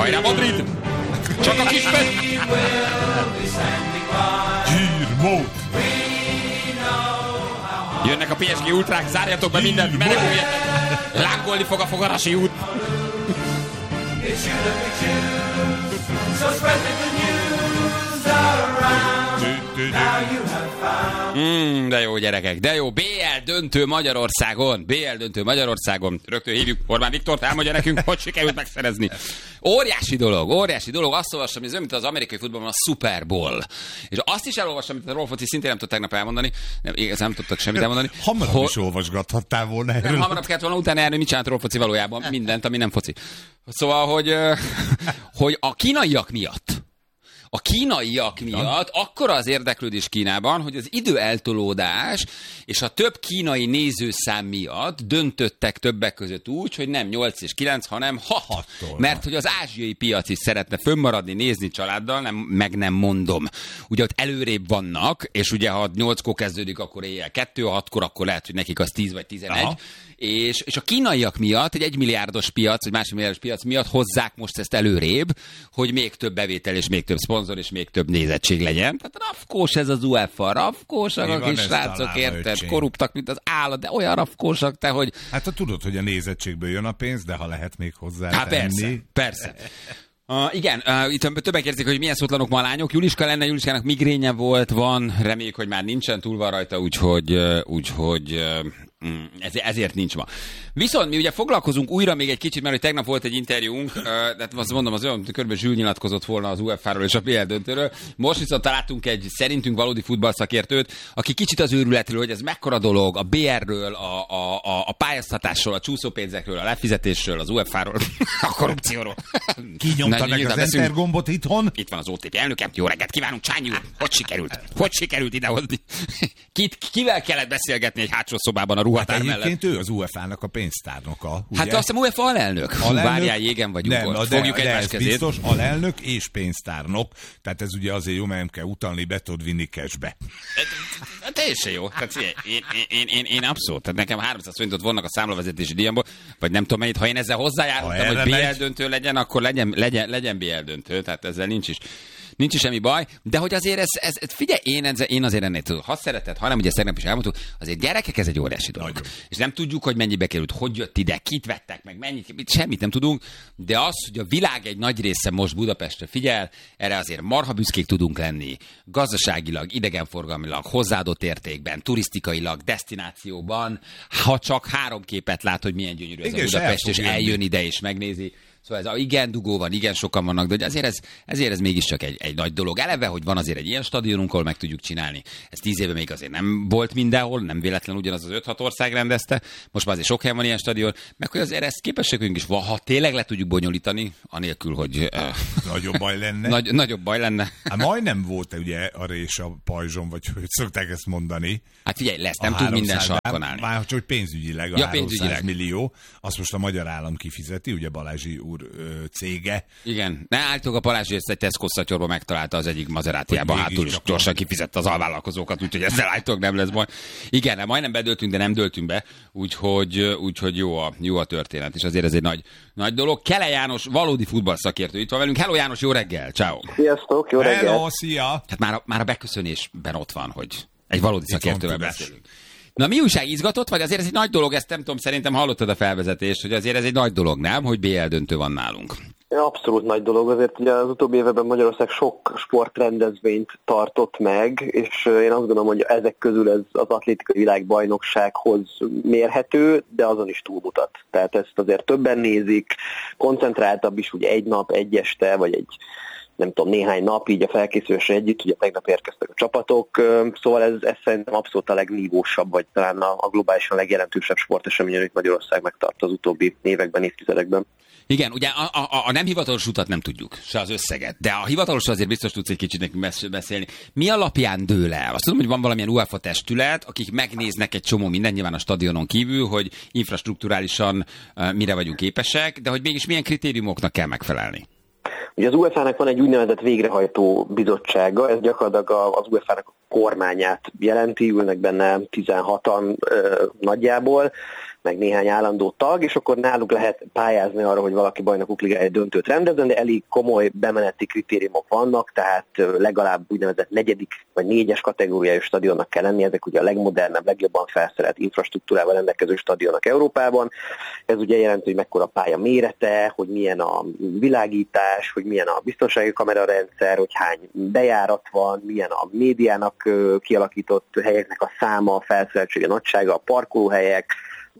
Hajrá Madrid! Csak a kis fed! Gyírmót! Jönnek a PSG ultrák, zárjatok be mindent, meneküljetek! Lángolni fog a Fogarasi út! De jó gyerekek, de jó. BL döntő Magyarországon. Rögtön hívjuk Orbán Viktort, elmondja nekünk, hogy sikerült megszerezni. Óriási dolog. Azt olvassam, hogy ez mint az amerikai futballban a Super Bowl. És azt is elolvassam, amit a Rolfoci szintén nem tudtak tegnap elmondani. Nem tudtak semmit elmondani. Hamarabb is olvasgathattál volna erről. Nem, hamarabb kellett volna utána járni, mit csinált Rolfoci valójában. Mindent, ami nem foci. Szóval, hogy a kínaiak miatt akkora az érdeklődés Kínában, hogy az időeltolódás és a több kínai nézőszám miatt döntöttek többek között úgy, hogy nem 8 és 9, hanem 6. Mert hogy az ázsiai piac is szeretne fönnmaradni, nézni családdal, nem mondom. Ugye ott előrébb vannak, és ugye ha 8-kor kezdődik, akkor éjjel 2, 6-kor, akkor lehet, hogy nekik az 10 vagy 11. Aha. És a kínaiak miatt, egy 1 milliárdos piac, vagy másfél milliárdos piac miatt hozzák most ezt előrébb, hogy még több bevétel, és még több szponzor, és még több nézettség legyen. Tehát rafkós ez az UEFA, rafkósak a kis srácok, érted? Korruptak, mint az állat, de olyan rafkósak te, hogy... Hát ha tudod, hogy a nézettségből jön a pénz, de ha lehet még hozzá tenni... Persze. Igen, itt többek érzik, hogy milyen szótlanok ma a lányok. Juliskának migrénye van, reméljük, hogy már nincsen, túl van rajta, úgyhogy ezért nincs ma. Viszont mi ugye foglalkozunk újra még egy kicsit, mert hogy tegnap volt egy interjúnk, de azt mondom, az olyan, körülbelül Zsül nyilatkozott volna az UEFA-ról és a BL döntőről. Most viszont találtunk egy szerintünk valódi futballszakértőt, aki kicsit az őrületről, hogy ez mekkora dolog, a BR-ről, a pályáztatásról, a csúszópénzekről, a lefizetésről, az UEFA-ról, a korrupcióról. Kinyomta meg az enter gombot itthon. Itt van az OTP elnöke. Jó reggelt kívánunk, Csányi úr. Hogy sikerült idehozni? Kivel kellett beszélgetni egy hátsó szobában a ruhatár mellett? Egyébként ő az UEFA-nak a pénztárnoka, ugye? Hát azt hiszem UEFA alelnök. Várjál, jégen vagyunk ott. Fogjuk egymás kezét. Biztos alelnök és pénztárnok. Tehát ez ugye azért jó, mert nem kell utalni, be tudod vinni cashbe. Teljesen jó. Tehát, én abszolút. Tehát nekem 300 forintot vonnak a számlavezetési díjamból, vagy nem tudom mennyit. Ha én ezzel hozzájárultam, hogy BL döntő legyen, akkor legyen BL döntő. Tehát ezzel nincs semmi baj, de hogy azért ez figyelj, én azért ennél tudom, ha szereted, hanem ugye tegnap is elmondtuk, azért gyerekek, ez egy óriási dolog. Nagyon. És nem tudjuk, hogy mennyibe került, hogy jött ide, kit vettek meg, semmit nem tudunk, de az, hogy a világ egy nagy része most Budapestre figyel, erre azért marha büszkék tudunk lenni, gazdaságilag, idegenforgalmilag, hozzáadott értékben, turisztikailag, desztinációban, ha csak 3 képet lát, hogy milyen gyönyörű ez a Budapest, és eljön ide és megnézi. Szóval ez igen dugó van, igen sokan vannak, de azért ez mégiscsak egy nagy dolog. Eleve, hogy van azért egy ilyen stadionunk, ahol meg tudjuk csinálni. Ez 10 éve még azért nem volt mindenhol, nem véletlen ugyanaz az 5-6 ország rendezte. Most már azért sok helyen van ilyen stadion, meg hogy azért ezt képességünk is van, ha tényleg le tudjuk bonyolítani, anélkül, hogy... Nagyobb baj lenne. Nagyobb baj lenne. Hát majdnem volt ugye a rés a pajzson, vagy hogy szokták ezt mondani. Hát figyelj, lesz, nem tud minden sarkon állni. Már hogy pénzügyileg a 300 millió, azt most a magyar állam kifizeti, ugye Balázsi úr cége. Igen, ne álltok a Balázsi, ezt egy Tesco szatyorban megtalálta az egyik Mazerátiában, hátul is gyorsan kifizette az alvállalkozókat, úgyhogy ezzel álltok, nem lesz baj. Igen, majdnem bedöltünk, de nem döltünk be, úgyhogy jó a történet, és azért ez egy nagy dolog. Kele János, valódi futballszakértő itt van velünk. Hello János, jó reggel, ciao. Sziasztok, jó reggel. Hello, szia. Hát már a beköszönésben ott van, hogy egy valódi szakértővel beszélünk. Na mi újság, izgatott vagy? Azért ez egy nagy dolog, ezt nem tudom, szerintem hallottad a felvezetést, hogy azért ez egy nagy dolog, nem? Hogy BL döntő van nálunk. Abszolút nagy dolog, azért ugye az utóbbi években Magyarország sok sportrendezvényt tartott meg, és én azt gondolom, hogy ezek közül ez az atlétikai világbajnoksághoz mérhető, de azon is túlmutat. Tehát ezt azért többen nézik, koncentráltabb is ugye egy nap, egy este, vagy egy nem tudom, néhány nap így a felkészülésre együtt, ugye tegnap érkeztek a csapatok, szóval ez szerintem abszolút a legnívósabb, vagy talán a globálisan legjelentősebb sportesemény, amit Magyarország megtart az utóbbi években, évtizedekben. Igen, ugye a nem hivatalos utat nem tudjuk, se az összeget, de a hivatalos azért biztos tudsz egy kicsit nekünk beszélni. Mi alapján dől el? Azt tudom, hogy van valamilyen UEFA testület, akik megnéznek egy csomó minden, nyilván a stadionon kívül, hogy infrastrukturálisan mire vagyunk képesek, de hogy mégis milyen kritériumoknak kell megfelelni? Ugye az UEFA-nak van egy úgynevezett végrehajtó bizottsága, ez gyakorlatilag az UEFA-nak a kormányát jelenti, ülnek benne 16-an nagyjából, meg néhány állandó tag, és akkor náluk lehet pályázni arra, hogy valaki Bajnokok Ligája döntőt rendezzen, de elég komoly bemeneti kritériumok vannak, tehát legalább úgynevezett 4. vagy 4-es kategóriájú stadionnak kell lenni, ezek ugye a legmodernebb, legjobban felszerelt infrastruktúrával rendelkező stadionok Európában. Ez ugye jelenti, hogy mekkora pálya mérete, hogy milyen a világítás, hogy milyen a biztonsági kamerarendszer, hogy hány bejárat van, milyen a médiának kialakított helyeknek a száma, a felszereltsége, nagysága, a parkolóhelyek,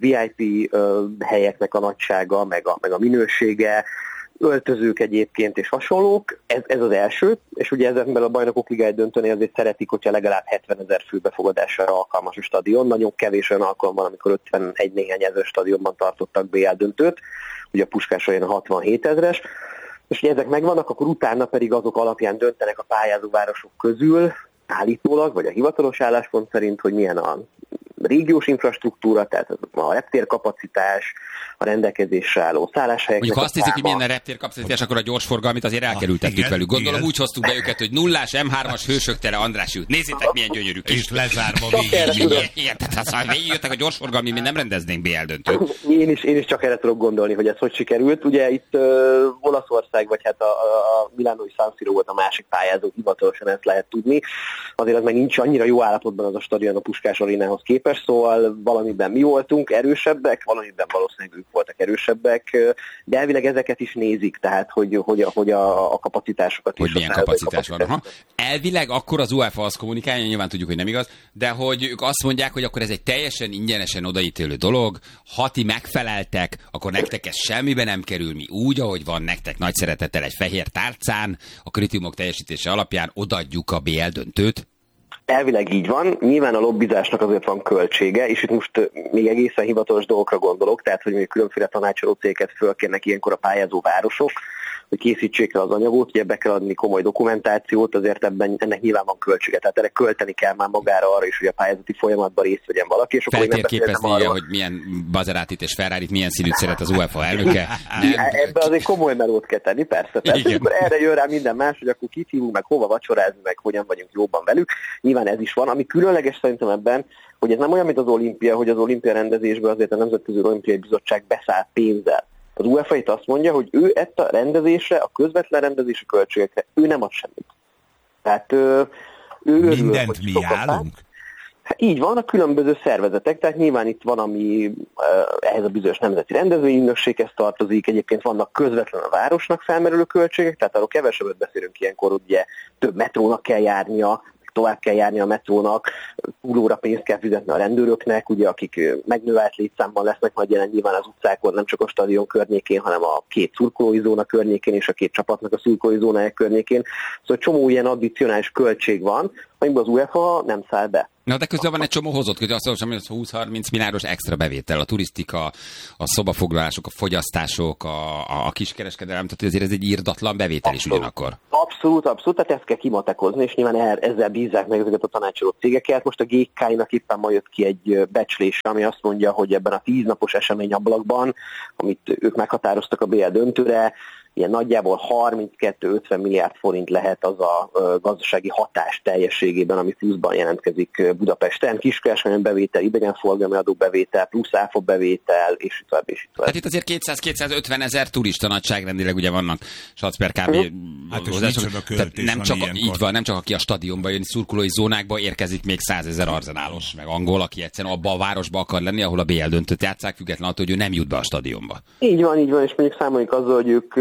VIP helyeknek a nagysága, meg a minősége, öltözők egyébként és hasonlók. Ez az első, és ugye ezekben a Bajnokok Ligája döntőnél azért szeretik, hogyha legalább 70 000 fő befogadására alkalmas a stadion. Nagyon kevés olyan alkalom van, amikor 51 néhány ezer stadionban tartottak BL döntőt, ugye a Puskás olyan 67 000-es, és ugye ezek megvannak, akkor utána pedig azok alapján döntenek a pályázó városok közül, állítólag, vagy a hivatalos álláspont szerint, hogy milyen a régiós infrastruktúra, tehát a reptérkapacitás, a rendelkezésre álló szálláshelyek. Mondjuk azt hiszik, hogy milyen a reptérkapacitás, akkor a gyorsforgalmit azért elkerültettük velük. Gondolom igen. Úgy hoztuk be őket, hogy 0-ás M3-as Hősök tere András út. Nézzétek, milyen gyönyörű kis. És lezárva végig. Érted, ha végigjöttek a gyorsforgalmi, mi nem rendeznénk BL döntőt. Én is csak erre tudok gondolni, hogy ez hogy sikerült. Ugye itt Olaszország, vagy hát a Milánói San Siro volt a másik pályázó, hivatalosan ezt lehet tudni. Azért az meg nincs annyira jó állapotban az a stadion a Puskás Arénához képest, szóval valamiben mi voltunk erősebbek, valamiben valószínűleg ők voltak erősebbek, de elvileg ezeket is nézik, tehát hogy a kapacitásokat hogy is. Hogy milyen kapacitás van. Aha. Elvileg akkor az UEFA azt kommunikálja, nyilván tudjuk, hogy nem igaz, de hogy ők azt mondják, hogy akkor ez egy teljesen ingyenesen odaítélő dolog, ha ti megfeleltek, akkor nektek ez semmibe nem kerül, mi úgy, ahogy van, nektek nagy szeretettel egy fehér tárcán, a kritériumok teljesítése alapján odaadjuk a BL döntőt. Elvileg így van, nyilván a lobbizásnak azért van költsége, és itt most még egészen hivatalos dolgokra gondolok, tehát hogy még különféle tanácsadó cégeket fölkérnek ilyenkor a pályázó városok, hogy készítsék el az anyagot, ugye be kell adni komoly dokumentációt, azért ennek nyilván van költsége, tehát erre költeni kell már magára arra is, hogy a pályázati folyamatban részt vegyen valaki. És feltérképezni, hogy milyen Maserátit és Ferrarit milyen színűt szeret az UEFA elnöke. Ebbe azért komoly melót kell tenni, persze. És akkor erre jön rá minden más, hogy akkor kit hívunk, meg hova vacsorázni, meg hogyan vagyunk jóban velük. Nyilván ez is van, ami különleges szerintem ebben, hogy ez nem olyan, mint az olimpia, hogy az olimpia rendezésben azért a Nemzetközi Olimpiai Bizottság beszáll pénzzel. Az UEFA itt azt mondja, hogy ő ezt a rendezésre, a közvetlen rendezési költségekre, ő nem ad semmit. Tehát ő mindent örül, mi állunk? Hát így van, a különböző szervezetek, tehát nyilván itt van, ami ehhez a bizonyos nemzeti rendezvényügynökséghez tartozik, egyébként vannak közvetlen a városnak felmerülő költségek, tehát arról kevesebbet beszélünk ilyenkor, ugye több metrónak kell járnia, tovább kell járni a metrónak, túlóra pénzt kell fizetni a rendőröknek, ugye, akik megnövelt létszámban lesznek majd jelen nyilván az utcákon, nem csak a stadion környékén, hanem a két szurkolói zóna környékén és a két csapatnak a szurkolói zónája környékén. Szóval csomó ilyen addicionális költség van, amiben az UEFA nem száll be. Na, de közben van egy csomó hozott, hogy azt mondom, hogy 20-30 milliárdos extra bevétel, a turisztika, a szobafoglalások, a fogyasztások, a kiskereskedelem, tehát azért ez egy írdatlan bevétel is ugyanakkor. Abszolút, tehát ezt kell kimatekozni, és nyilván ezzel bízzák meg ezeket a tanácsoló cégeket. Most a GK-nak éppen ma jött ki egy becslés, ami azt mondja, hogy ebben a 10 napos eseményablakban, amit ők meghatároztak a BL döntőre, ilyen nagyjából 32-50 milliárd forint lehet az a gazdasági hatás teljességében, ami pluszban jelentkezik Budapesten. Kiskereskedelmi bevétel, idegenforgalmi adó bevétel, plusz áfa bevétel, és tovább, és tovább. Hát itt azért 200-250 ezer turista nagyságrendileg ugye vannak, Sac per kb. Hát nem csak így van, nem csak aki a stadionba jön, szurkolói zónákba érkezik még 100 000 arzenálos, meg angol, aki egyszerűen abba a városba akar lenni, ahol a BL döntőt játsszák, függetlenül attól, hogy ő nem jut be a stadionba. Így van, és mondjuk számoljuk azzal, hogy ők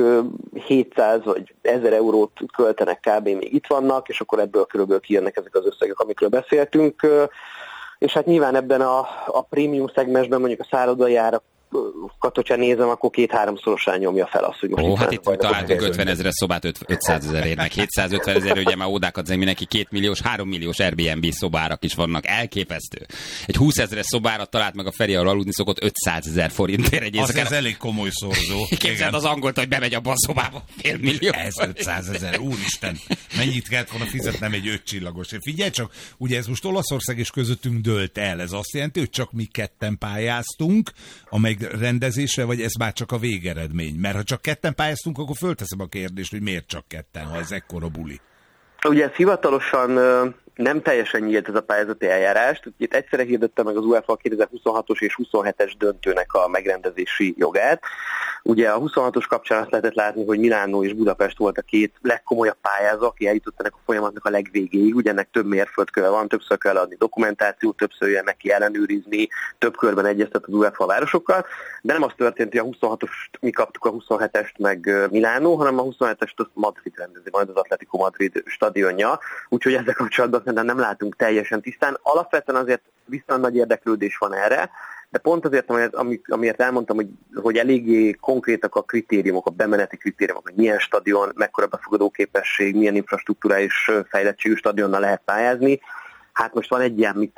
700 vagy 1000 eurót költenek kb. Még itt vannak, és akkor ebből körülbelül kijönnek ezek az összegek, amikről beszéltünk. És hát nyilván ebben a prémium szegmensben mondjuk a szállodai árakat, hogyha nézem, akkor 2-3-szorosan nyomja fel azt, hogy most hát itt találtunk 50 000 szobát 500 000 meg 750 000, ugye már odákat mindenki 2 milliós, 3 milliós Airbnb szobárak is vannak, elképesztő. Egy 20 000 szobára talált meg a Feri, ahol aludni szokott 500 000 forintért egy éjszakán. Az elég komoly szorzó. Képzeld az angolt, hogy bemegy abba a szobába, fél millió. Ez 500 000, úristen, mennyit kellett volna fizetnem egy 5 csillagos. Figyelj csak, ugye ez most Olaszország és közöttünk dőlt el, ez azt jelenti, hogy csak mi ketten pályáztunk, amely rendezésre, vagy ez már csak a végeredmény? Mert ha csak ketten pályáztunk, akkor fölteszem a kérdést, hogy miért csak ketten, ha ez ekkora buli. Ugye ez hivatalosan nem teljesen nyílt ez a pályázati eljárás. Itt egyszerre hirdette meg az UEFA 2026-os és 27-es döntőnek a megrendezési jogát. Ugye a 26-os kapcsán azt lehetett látni, hogy Milánó és Budapest volt a két legkomolyabb pályázó, aki eljutott ennek a folyamatnak a legvégéig. Ugye ennek több mérföldköve van, többször kell adni dokumentációt, többször jön neki ellenőrizni, több körben egyeztet az UEFA városokkal. De nem az történt, hogy a 26-ost mi kaptuk, a 27-est meg Milánó, hanem a 27-est azt Madrid rendezi, majd az Atletico Madrid stadionja. Úgyhogy ezzel kapcsolatban nem látunk teljesen tisztán. Alapvetően azért viszont nagy érdeklődés van erre, de pont azért, amiért elmondtam, hogy eléggé konkrétak a kritériumok, a bemeneti kritériumok, hogy milyen stadion, mekkora befogadó képesség, milyen infrastruktúrális fejlettségű stadionnal lehet pályázni. Hát most van egy ilyen,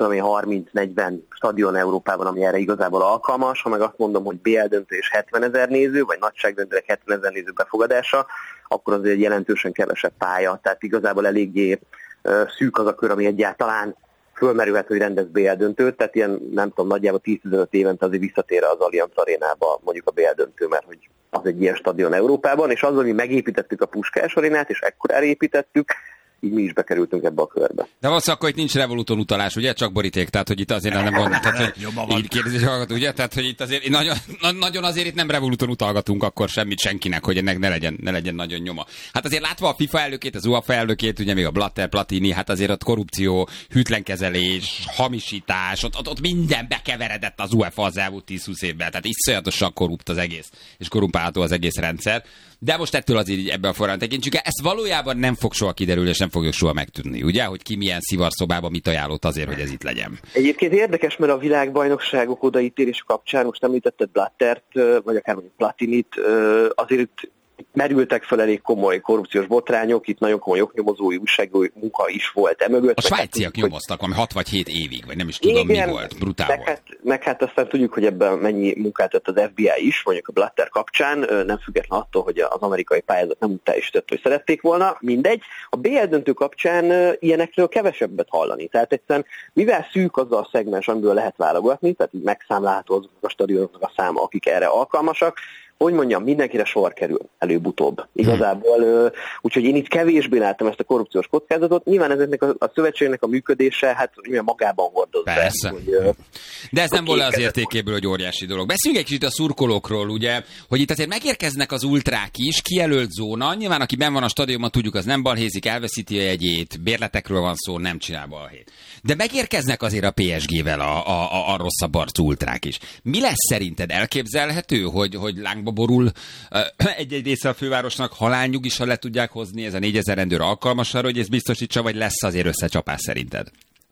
30-40 stadion Európában, ami erre igazából alkalmas. Ha meg azt mondom, hogy BL döntő és 70 000 néző, vagy nagyságrendűleg 70 000 néző befogadása, akkor azért jelentősen kevesebb pálya. Tehát igazából eléggé szűk az a kör, ami egyáltalán fölmerülhet, hogy rendez BL döntőt, tehát ilyen, nem tudom, nagyjából 10-15 évente azért visszatér az Allianz Arénába mondjuk a BL döntő, mert hogy az egy ilyen stadion Európában, és azzal, hogy megépítettük a Puskás Arénát, és ekkor elépítettük, így mi is bekerültünk ebbe a körbe. De valószínűleg akkor itt nincs Revoluton utalás, ugye? Csak boríték, tehát hogy itt azért nem gondolom. Tehát, hogy így kérdezés hallgató, ugye? Tehát, hogy itt azért nagyon azért itt nem Revoluton utalgatunk akkor semmit senkinek, hogy ennek ne legyen nagyon nyoma. Hát azért látva a FIFA elnökét, az UEFA elnökét, ugye még a Blatter, Platini, hát azért ott korrupció, hűtlenkezelés, hamisítás, ott minden bekeveredett az UEFA az elmúlt 10-20 évben. Tehát iszonyatosan korrupt az egész, és korrumpálható az egész rendszer. De most ettől azért így ebben a formán tekintsük el. Ez valójában nem fog soha kiderülni, és nem fogjuk soha megtudni, ugye? Hogy ki milyen szivarszobában mit ajánlott azért, hogy ez itt legyen. Egyébként érdekes, mert a világbajnokságok odaítélés kapcsán, most említetted Blattert, vagy akár mondjuk Platinit, azért merültek fel elég komoly korrupciós botrányok, itt nagyon komoly oknyomozói, újságírói munka is volt emögött. A svájciak nyomoztak, valami 6 vagy 7 évig, vagy nem is tudom, igen, mi volt, brutál volt. Meg hát aztán tudjuk, hogy ebben mennyi munkát tett az FBI is, mondjuk a Blatter kapcsán, nem független attól, hogy az amerikai pályázat nem úgy teljesített, hogy szerették volna, mindegy. A BL döntő kapcsán ilyenekről kevesebbet hallani. Tehát egyszerűen, mivel szűk az a szegmens, amiből lehet válogatni, tehát így megszámlálható azoknak a stadionoknak a száma, akik erre alkalmasak, hogy mondjam, mindenkire sor kerül előbb-utóbb. Igazából, úgyhogy én itt kevésbé láttam ezt a korrupciós kockázatot. Nyilván ezeknek a szövetségnek a működése, hát magában hordozza. Persze. De ez nem volna az értékéből, hogy óriási dolog. Beszéljünk egy kicsit a szurkolókról, ugye, hogy itt azért megérkeznek az ultrák is, kijelölt zóna. Nyilván, aki benn van a stadionban, tudjuk, az nem balhézik, elveszíti a jegyét, bérletekről van szó, nem csinál balhét. De megérkeznek azért a PSG-vel a rosszabb arcú ultrák is. Mi lesz szerinted? Elképzelhető, hogy lángba borul egy-egy része a fővárosnak, halálnyugisan le tudják hozni, ez a 4000 rendőr alkalmas arra, hogy ez biztosítsa, vagy lesz azért összecsapás szerinted?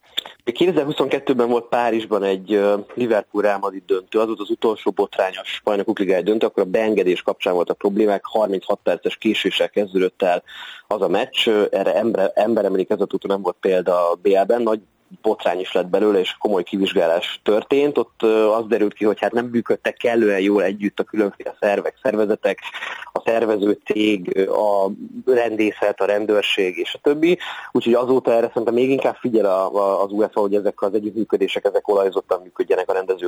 2022-ben volt Párizsban egy Liverpool-Real Madrid döntő, az volt az utolsó botrányos bajnokok ligája döntő, akkor a beengedés kapcsán voltak problémák, 36 perces késéssel kezdődött el az a meccs, erre emberemlékezet után nem volt példa a BL-ben, nagy botrány is lett belőle, és komoly kivizsgálás történt. Ott az derült ki, hogy hát nem működtek kellően jól együtt a különféle szervek, szervezetek, a szervező cég, a rendészet, a rendőrség és a többi. Úgyhogy azóta erre szerintem még inkább figyel az UEFA, hogy ezek az együttműködések, ezek olajzottan működjenek a rendező